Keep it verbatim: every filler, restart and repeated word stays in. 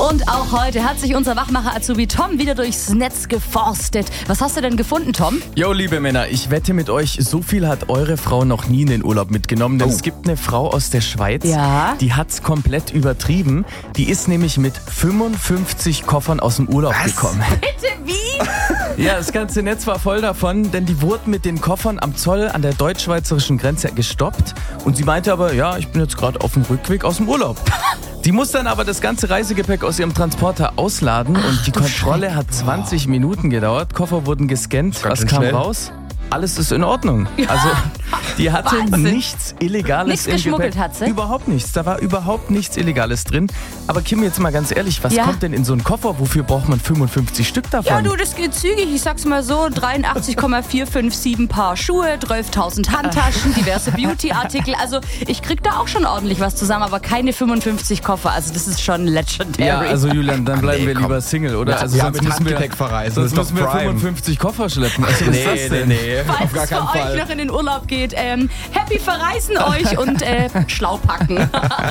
Und auch heute hat sich unser Wachmacher-Azubi Tom wieder durchs Netz geforstet. Was hast du denn gefunden, Tom? Jo, liebe Männer, ich wette mit euch, so viel hat eure Frau noch nie in den Urlaub mitgenommen. Denn Oh. es gibt eine Frau aus der Schweiz, Ja? die hat's komplett übertrieben. Die ist nämlich mit fünfundfünfzig Koffern aus dem Urlaub Was? gekommen. Bitte, wie? Ja, das ganze Netz war voll davon, denn die wurden mit den Koffern am Zoll an der deutsch-schweizerischen Grenze gestoppt. Und sie meinte aber, ja, ich bin jetzt gerade auf dem Rückweg aus dem Urlaub. Die muss dann aber das ganze Reisegepäck aus ihrem Transporter ausladen und die Kontrolle hat zwanzig Minuten gedauert. Koffer wurden gescannt. Ganz Was schön kam schnell. raus? Alles ist in Ordnung. Also, die hatte Wahnsinn. nichts Illegales Nichts im geschmuggelt Gepäck. hat sie? Überhaupt nichts. Da war überhaupt nichts Illegales drin. Aber Kim, jetzt mal ganz ehrlich, was Ja? kommt denn in so einen Koffer? Wofür braucht man fünfundfünfzig Stück davon? Ja, du, das geht zügig. Ich sag's mal so, dreiundachtzig Komma vier fünf sieben Paar Schuhe, zwölftausend Handtaschen, diverse Beauty-Artikel. Also ich krieg da auch schon ordentlich was zusammen, aber keine fünfundfünfzig Koffer. Also das ist schon legendary. Ja, also Julian, dann bleiben nee, wir komm. lieber Single, oder? Ja, also ja, sonst mit müssen wir, Handgepäck verreisen, sonst das ist müssen wir doch Prime. fünfundfünfzig Koffer schleppen. Also, was ist das denn? nee. Falls Auf gar es für keinen euch Fall. noch in den Urlaub geht, ähm, happy verreisen euch und äh, schlau packen.